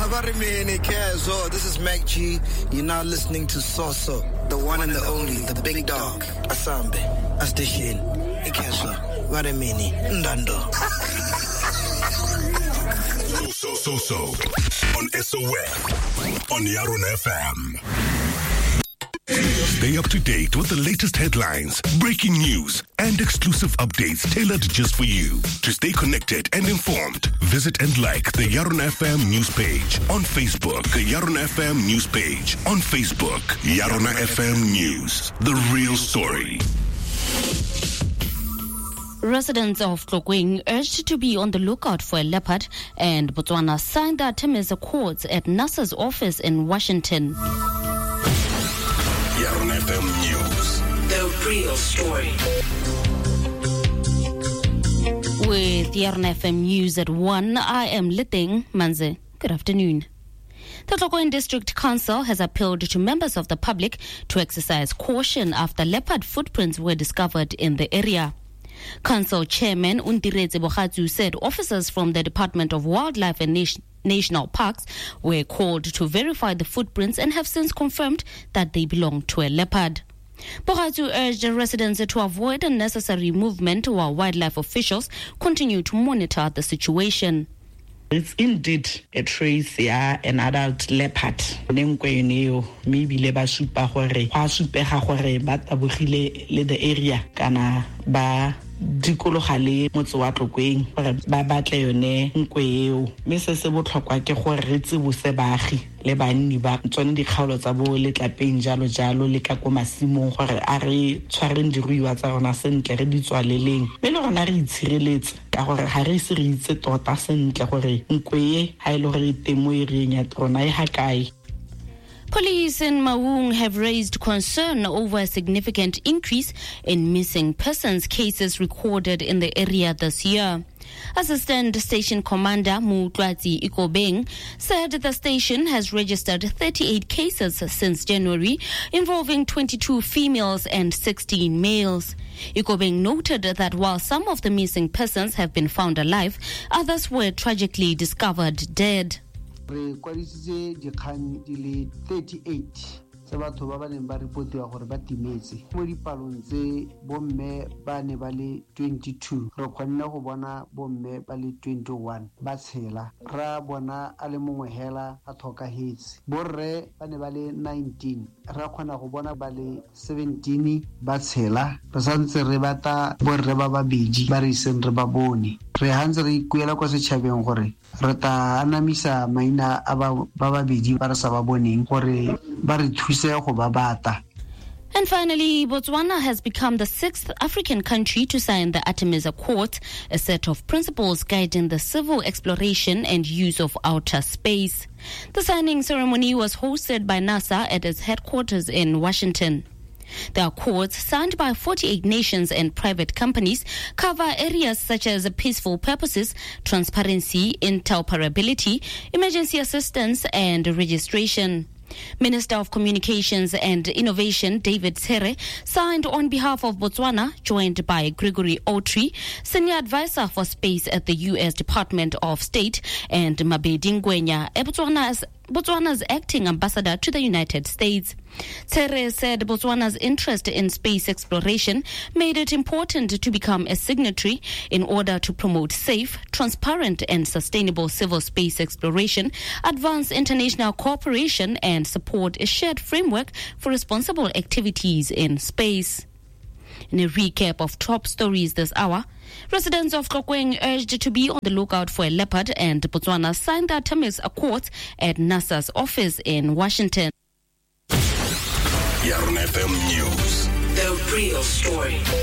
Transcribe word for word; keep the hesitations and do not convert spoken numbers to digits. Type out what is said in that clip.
Varimini Kezo, this is Mac G. You're now listening to Soso, the one and the only, the big dog. Asambe, Astishin, Kezo, Varimini, Ndando. So, so, so, on S O F, on Yarona F M. Stay up to date with the latest headlines, breaking news, and exclusive updates tailored just for you. To stay connected and informed, visit and like the Yarona F M news page on Facebook. The Yarona F M news page on Facebook. Yarona F M News, the real story. Residents of Tlokweng urged to be on the lookout for a leopard, and Botswana signed the Artemis Accords at NASA's office in Washington. Yarona F M News, the real story. With Yarona F M News at one, I am Liteng Manze. Good afternoon. The Tlokweng District Council has appealed to members of the public to exercise caution after leopard footprints were discovered in the area. Council Chairman Undiretse Bogatsu said officers from the Department of Wildlife and Nation National Parks were called to verify the footprints and have since confirmed that they belong to a leopard. Bogatsu urged residents to avoid unnecessary movement while wildlife officials continue to monitor the situation. It's indeed a trace, yeah, an adult leopard. Maybe leba supa hore, ha supega hore ba tabogile le the area kana ba dikologa le motse wa Tlokweng gore ba batle yone nkwe eo. Me se se botlhokwa ke gore re tsebose baagi le banni ba tsone dikgaolo tsa bo letlapeng jalo jalo le ka ko masimong gore a re tshwareng diruiwa tsa rona sentle re di tswaleleng me le rona re itshireletse ka gore ha re se re itse tota sentle gore nkwe e ha ile gore temo e re nya rona e ha kae. Police in Maung have raised concern over a significant increase in missing persons cases recorded in the area this year. Assistant Station Commander Mutlwatsi Ikobeng said the station has registered thirty-eight cases since January, involving twenty-two females and sixteen males. Ikobeng noted that while some of the missing persons have been found alive, others were tragically discovered dead. Re kwadisitse dikgang di le thirty-eight tse batho ba ba neng ba reportiwa gore ba timetse mo dipalong tse bomme ba ne ba le twenty-two re kgonne go bona bomme ba le twenty-one ba tshela ra bona a le mongwe hela a thokahetse borre ba ne ba le nineteen ra kgona go bona ba le seventeen ba tshela re santse re bata borre ba babedi ba re seng re ba bone re hantse re ikuela kwa setšhabeng gore re ta anamisa maina a ba babedi ba re sa ba boneng gore ba re thuse go ba bata. And finally, Botswana has become the sixth African country to sign the Artemis Accords, a set of principles guiding the civil exploration and use of outer space. The signing ceremony was hosted by NASA at its headquarters in Washington. The accords, signed by forty-eight nations and private companies, cover areas such as peaceful purposes, transparency, interoperability, emergency assistance, and registration. Minister of Communications and Innovation David Tsere signed on behalf of Botswana, joined by Gregory Autry, Senior Advisor for Space at the U S Department of State, and Mabedi Ngwenya, Botswana's Botswana's acting ambassador to the United States. Tsere said Botswana's interest in space exploration made it important to become a signatory in order to promote safe, transparent and sustainable civil space exploration, advance international cooperation and support a shared framework for responsible activities in space. In a recap of top stories this hour, residents of Tlokweng urged to be on the lookout for a leopard, and Botswana signed the Artemis Accords at NASA's office in Washington. Yarona F M News, the real story.